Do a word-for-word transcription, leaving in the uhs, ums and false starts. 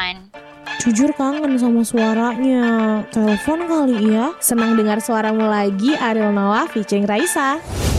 telepon. Jujur kangen sama suaranya. Telepon kali ya. Senang dengar suaramu lagi, Ariel Noah featuring Raisa.